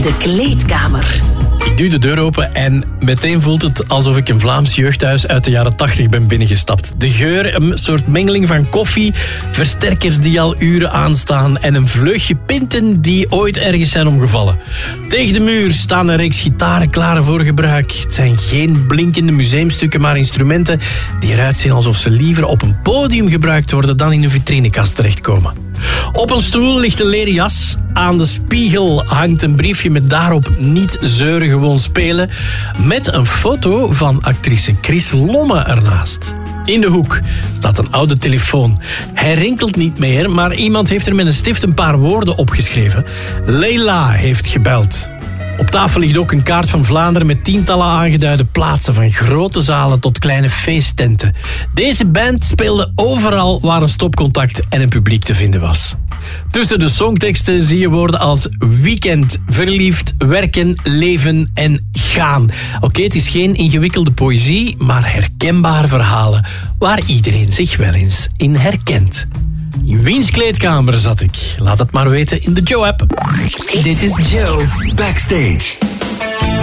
De kleedkamer. Ik duw de deur open en meteen voelt het alsof ik een Vlaams jeugdhuis uit de jaren 80 ben binnengestapt. De geur, een soort mengeling van koffie, versterkers die al uren aanstaan en een vleugje pinten die ooit ergens zijn omgevallen. Tegen de muur staan een reeks gitaren klaar voor gebruik. Het zijn geen blinkende museumstukken, maar instrumenten die eruit zien alsof ze liever op een podium gebruikt worden dan in een vitrinekast terechtkomen. Op een stoel ligt een leren jas. Aan de spiegel hangt een briefje met daarop niet zeuren, gewoon spelen. Met een foto van actrice Chris Lomme ernaast. In de hoek staat een oude telefoon. Hij rinkelt niet meer, maar iemand heeft er met een stift een paar woorden opgeschreven. Leila heeft gebeld. Op tafel ligt ook een kaart van Vlaanderen met tientallen aangeduide plaatsen, van grote zalen tot kleine feesttenten. Deze band speelde overal waar een stopcontact en een publiek te vinden was. Tussen de songteksten zie je woorden als weekend, verliefd, werken, leven en gaan. Oké, het is geen ingewikkelde poëzie, maar herkenbare verhalen waar iedereen zich wel eens in herkent. In wiens kleedkamer zat ik? Laat het maar weten in de Joe-app. Dit is Joe. Backstage.